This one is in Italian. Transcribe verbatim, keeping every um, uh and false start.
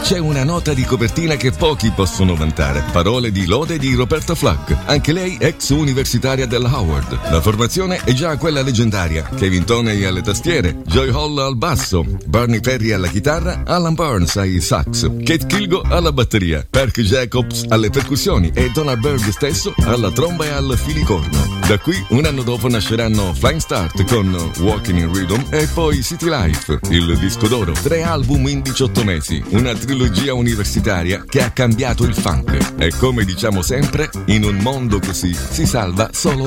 c'è una nota di copertina che pochi possono vantare. Parole di lode di Roberta Flack, anche lei ex universitaria della Howard. La formazione è già quella leggendaria: Kevin Toney alle tastiere, Joy Hall al basso, Barney Perry alla chitarra, Alan Burns ai sax, Kate Kilgo alla batteria, Perk Jacobs alle percussioni e Donald Byrd stesso alla tromba e al filicorno. Da qui un anno dopo nasceranno Flying Start con Walking in Rhythm e poi City Life, il disco d'oro. Tre album in diciotto mesi, una trilogia universitaria che ha cambiato il funk. E come diciamo sempre, in un mondo così si salva solo